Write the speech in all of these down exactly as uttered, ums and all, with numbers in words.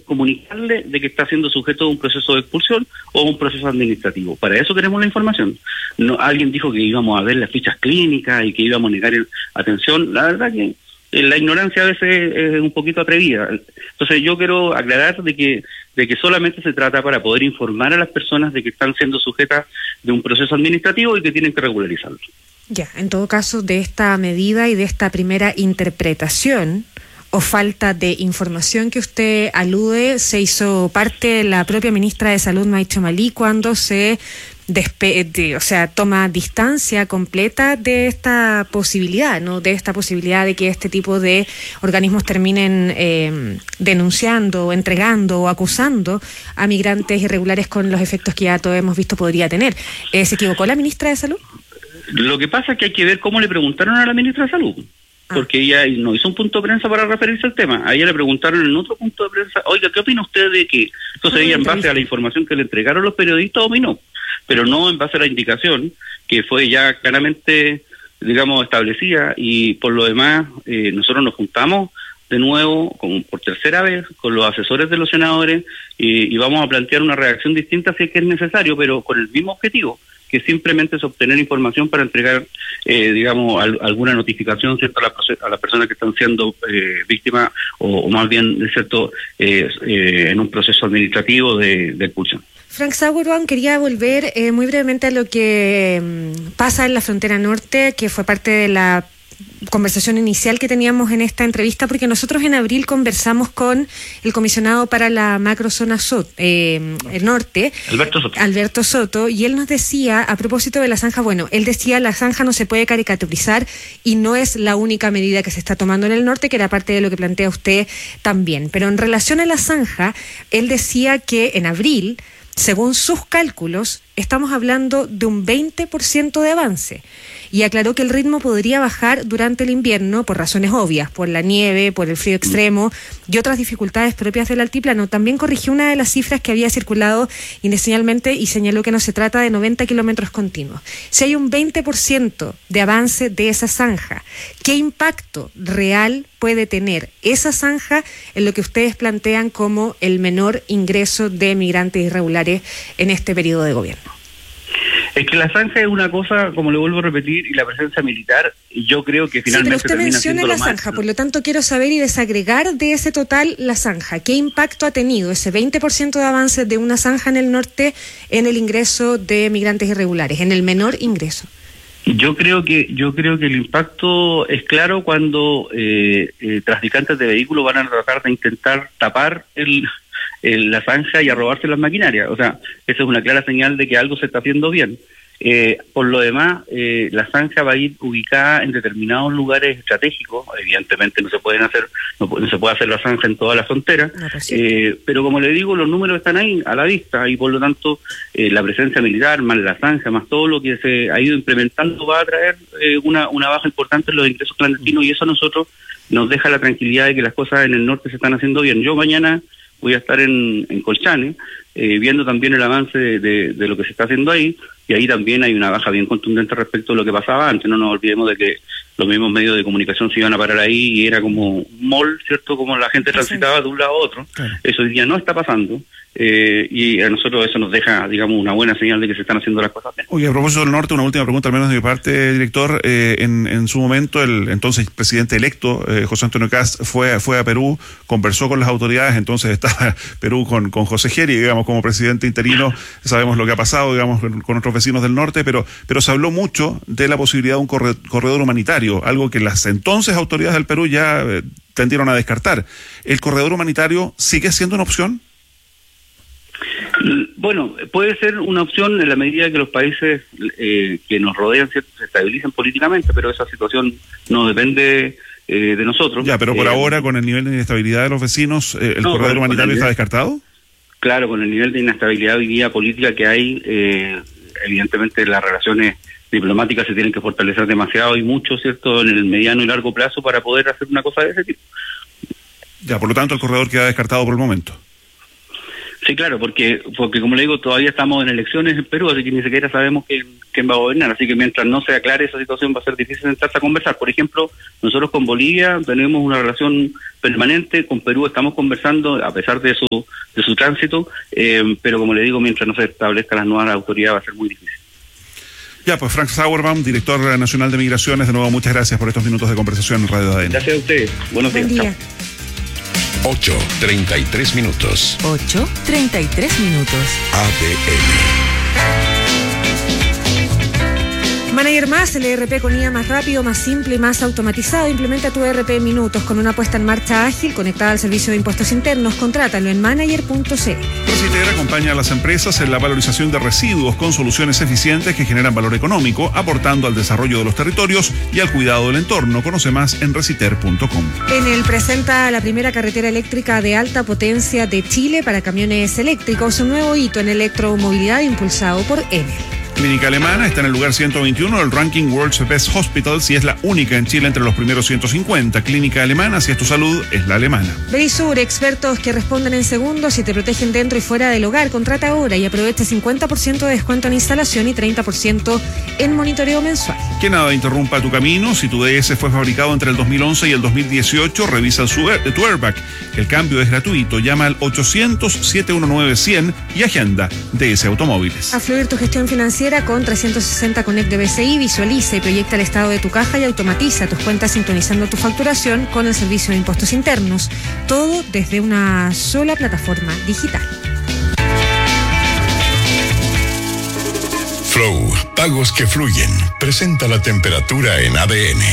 comunicarle de que está siendo sujeto a un proceso de expulsión o un proceso administrativo. Para eso queremos la información. No, alguien dijo que íbamos a ver las fichas clínicas y que íbamos a negar el, atención. La verdad que eh, la ignorancia a veces es un poquito atrevida. Entonces yo quiero aclarar de que de que solamente se trata para poder informar a las personas de que están siendo sujetas de un proceso administrativo y que tienen que regularizarlo. Ya, en todo caso, de esta medida y de esta primera interpretación o falta de información que usted alude, se hizo parte la propia ministra de Salud, Maiz Chamalí, cuando se despe de, o sea, toma distancia completa de esta posibilidad, ¿no? De esta posibilidad de que este tipo de organismos terminen eh, denunciando, entregando o acusando a migrantes irregulares con los efectos que ya todos hemos visto podría tener. Eh, ¿Se equivocó la ministra de Salud? Lo que pasa es que hay que ver cómo le preguntaron a la ministra de Salud, porque ah. ella no hizo un punto de prensa para referirse al tema. A ella le preguntaron en otro punto de prensa, oiga, ¿qué opina usted de que? Entonces ah, ella, en base a la información que le entregaron los periodistas, opinó, pero no en base a la indicación que fue ya claramente, digamos, establecida. Y por lo demás, eh, nosotros nos juntamos de nuevo, como por tercera vez, con los asesores de los senadores y, y vamos a plantear una reacción distinta si es que es necesario, pero con el mismo objetivo, que simplemente es obtener información para entregar, eh, digamos, al, alguna notificación, ¿cierto?, a, la, a las personas que están siendo eh, víctimas o, o más bien, ¿cierto?, eh, eh, en un proceso administrativo de, de expulsión. Frank Sauerborn, quería volver eh, muy brevemente a lo que eh, pasa en la frontera norte, que fue parte de la conversación inicial que teníamos en esta entrevista, porque nosotros en abril conversamos con el comisionado para la macrozona Soto, eh, el norte, Alberto Soto. Alberto Soto, y él nos decía, a propósito de la zanja, bueno, él decía la zanja no se puede caricaturizar y no es la única medida que se está tomando en el norte, que era parte de lo que plantea usted también, pero en relación a la zanja, él decía que en abril, según sus cálculos, estamos hablando de un veinte por ciento de avance. Y aclaró que el ritmo podría bajar durante el invierno por razones obvias, por la nieve, por el frío extremo y otras dificultades propias del altiplano. También corrigió una de las cifras que había circulado inicialmente y señaló que no se trata de noventa kilómetros continuos. Si hay un veinte por ciento de avance de esa zanja, ¿qué impacto real puede tener esa zanja en lo que ustedes plantean como el menor ingreso de migrantes irregulares en este periodo de gobierno? Es que la zanja es una cosa, como le vuelvo a repetir, y la presencia militar, yo creo que finalmente sí, pero usted menciona la zanja, por lo tanto quiero saber y desagregar de ese total la zanja. ¿Qué impacto ha tenido ese veinte por ciento de avance de una zanja en el norte en el ingreso de migrantes irregulares, en el menor ingreso? Yo creo que yo creo que el impacto es claro cuando eh, eh, traficantes de vehículos van a tratar de intentar tapar el... en la zanja y a robarse las maquinarias. O sea, esa es una clara señal de que algo se está haciendo bien. Eh, por lo demás, eh, la zanja va a ir ubicada en determinados lugares estratégicos. Evidentemente no se pueden hacer, no, no se puede hacer la zanja en toda la frontera, no, pues sí. eh, pero como le digo, los números están ahí a la vista y por lo tanto eh, la presencia militar, más la zanja, más todo lo que se ha ido implementando va a traer eh, una, una baja importante en los ingresos clandestinos y eso a nosotros nos deja la tranquilidad de que las cosas en el norte se están haciendo bien. Yo mañana voy a estar en, en Colchane, eh, viendo también el avance de, de, de lo que se está haciendo ahí, y ahí también hay una baja bien contundente respecto a lo que pasaba antes. No nos olvidemos de que los mismos medios de comunicación se iban a parar ahí y era como un mall, ¿cierto? Como la gente transitaba de un lado a otro. Claro. Eso hoy día no está pasando. Eh, y a nosotros eso nos deja, digamos, una buena señal de que se están haciendo las cosas bien. Oye, a propósito del norte, una última pregunta, al menos de mi parte, director. Eh, en, en su momento, el entonces presidente electo, eh, José Antonio Kast, fue, fue a Perú, conversó con las autoridades, entonces estaba Perú con, con José Geri, digamos, como presidente interino. Sabemos lo que ha pasado, digamos, con, con nuestros vecinos del norte, pero, pero se habló mucho de la posibilidad de un corredor, corredor humanitario, algo que las entonces autoridades del Perú ya eh, tendieron a descartar. ¿El corredor humanitario sigue siendo una opción? Bueno, puede ser una opción en la medida que los países eh, que nos rodean, ¿cierto?, se estabilicen políticamente, pero esa situación no depende eh, de nosotros. Ya, pero por eh, ahora, con el nivel de inestabilidad de los vecinos, eh, ¿el no, corredor con, humanitario con el, está descartado? Claro, con el nivel de inestabilidad hoy día política que hay, eh, evidentemente las relaciones diplomáticas se tienen que fortalecer demasiado y mucho, ¿cierto?, en el mediano y largo plazo para poder hacer una cosa de ese tipo. Ya, por lo tanto, el corredor queda descartado por el momento. Sí, claro, porque porque como le digo, todavía estamos en elecciones en Perú, así que ni siquiera sabemos quién, quién va a gobernar, así que mientras no se aclare esa situación va a ser difícil sentarse a conversar. Por ejemplo, nosotros con Bolivia tenemos una relación permanente, con Perú estamos conversando a pesar de su de su tránsito, eh, pero como le digo, mientras no se establezcan las nuevas autoridades va a ser muy difícil. Ya, pues Frank Sauerbaum, director nacional de Migraciones, de nuevo muchas gracias por estos minutos de conversación en Radio A D N. Gracias a ustedes, buenos Buen días. día. ocho treinta y tres minutos. ocho treinta y tres minutos. A D N. Manager Más, el E R P con I A más rápido, más simple y más automatizado. Implementa tu E R P en minutos con una puesta en marcha ágil conectada al servicio de impuestos internos. Contrátalo en manager punto c l. Reciter acompaña a las empresas en la valorización de residuos con soluciones eficientes que generan valor económico, aportando al desarrollo de los territorios y al cuidado del entorno. Conoce más en reciter punto com. Enel presenta la primera carretera eléctrica de alta potencia de Chile para camiones eléctricos, un nuevo hito en electromovilidad impulsado por Enel. Clínica Alemana está en el lugar ciento veintiuno del ranking World's Best Hospitals y es la única en Chile entre los primeros ciento cincuenta. Clínica Alemana, si es tu salud, es la alemana. Verisur, expertos que responden en segundos y te protegen dentro y fuera del hogar. Contrata ahora y aprovecha cincuenta por ciento de descuento en instalación y treinta por ciento en monitoreo mensual. Que nada interrumpa tu camino. Si tu D S fue fabricado entre el dos mil once y el dos mil dieciocho, revisa su, tu airbag. El cambio es gratuito. Llama al ochocientos, setecientos diecinueve, cien y agenda D S Automóviles. A fluir tu gestión financiera con trescientos sesenta Connect de B C I. Visualiza y proyecta el estado de tu caja y automatiza tus cuentas sintonizando tu facturación con el servicio de impuestos internos. Todo desde una sola plataforma digital. Flow, pagos que fluyen. Presenta la temperatura en A D N.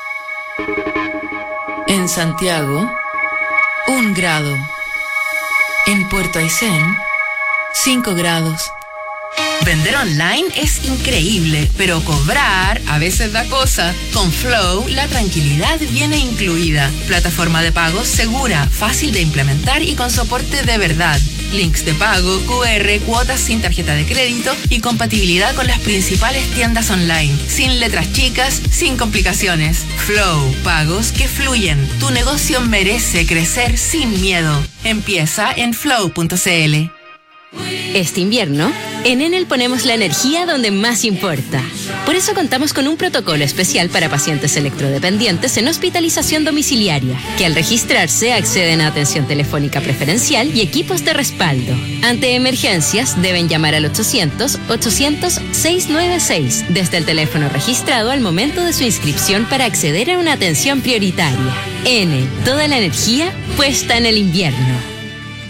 En Santiago, un grado. En Puerto Aysén, cinco grados. Vender online es increíble, pero cobrar a veces da cosa. Con Flow, la tranquilidad viene incluida. Plataforma de pagos segura, fácil de implementar y con soporte de verdad. Links de pago, Q R, cuotas sin tarjeta de crédito y compatibilidad con las principales tiendas online. Sin letras chicas, sin complicaciones. Flow, pagos que fluyen. Tu negocio merece crecer sin miedo. Empieza en flow punto c l. Este invierno, en Enel ponemos la energía donde más importa. Por eso contamos con un protocolo especial para pacientes electrodependientes en hospitalización domiciliaria, que al registrarse acceden a atención telefónica preferencial y equipos de respaldo. Ante emergencias, deben llamar al ochocientos, ochocientos, seiscientos noventa y seis desde el teléfono registrado al momento de su inscripción para acceder a una atención prioritaria. Enel, toda la energía puesta en el invierno.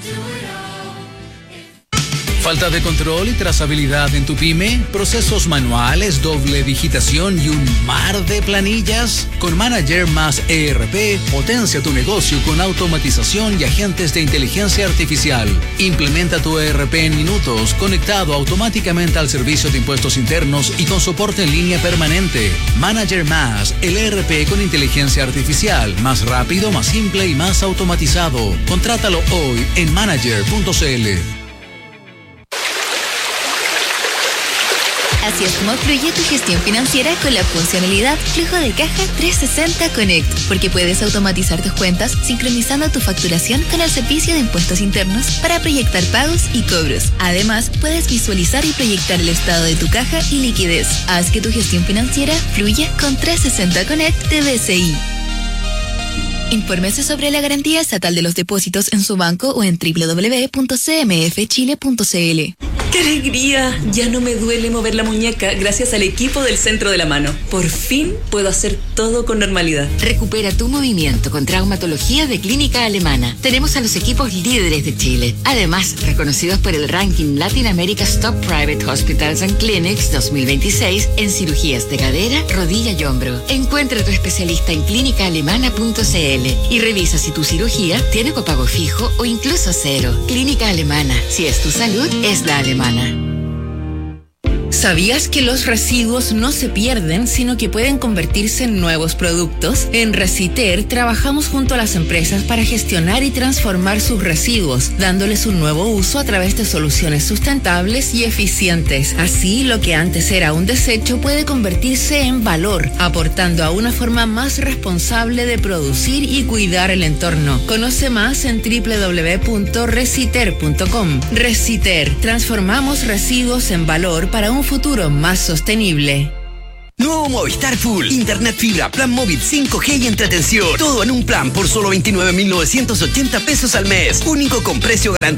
Falta de control y trazabilidad en tu pyme, procesos manuales, doble digitación y un mar de planillas. Con Manager Más E R P, potencia tu negocio con automatización y agentes de inteligencia artificial. Implementa tu E R P en minutos, conectado automáticamente al servicio de impuestos internos y con soporte en línea permanente. Manager Más, el E R P con inteligencia artificial, más rápido, más simple y más automatizado. Contrátalo hoy en manager punto c l. Así es como fluye tu gestión financiera con la funcionalidad Flujo de Caja trescientos sesenta Connect, porque puedes automatizar tus cuentas sincronizando tu facturación con el servicio de impuestos internos para proyectar pagos y cobros. Además, puedes visualizar y proyectar el estado de tu caja y liquidez. Haz que tu gestión financiera fluya con trescientos sesenta Connect de B C I. Infórmese sobre la garantía estatal de los depósitos en su banco o en doble u doble u doble u punto c m f chile punto c l. ¡Qué alegría! Ya no me duele mover la muñeca gracias al equipo del Centro de la Mano. Por fin puedo hacer todo con normalidad. Recupera tu movimiento con traumatología de Clínica Alemana. Tenemos a los equipos líderes de Chile. Además, reconocidos por el ranking Latin America's Top Private Hospitals and Clinics dos mil veintiséis en cirugías de cadera, rodilla y hombro. Encuentra a tu especialista en clínica alemana punto c l y revisa si tu cirugía tiene copago fijo o incluso cero. Clínica Alemana. Si es tu salud, es la alemana. ¿Sabías que los residuos no se pierden, sino que pueden convertirse en nuevos productos? En Reciter trabajamos junto a las empresas para gestionar y transformar sus residuos, dándoles un nuevo uso a través de soluciones sustentables y eficientes. Así, lo que antes era un desecho puede convertirse en valor, aportando a una forma más responsable de producir y cuidar el entorno. Conoce más en doble u doble u doble u punto reciter punto com. Reciter, transformamos residuos en valor para un futuro más sostenible. Nuevo Movistar Full, Internet fibra, plan móvil cinco G y entretención. Todo en un plan por solo veintinueve mil novecientos ochenta pesos al mes. Único con precio garantizado.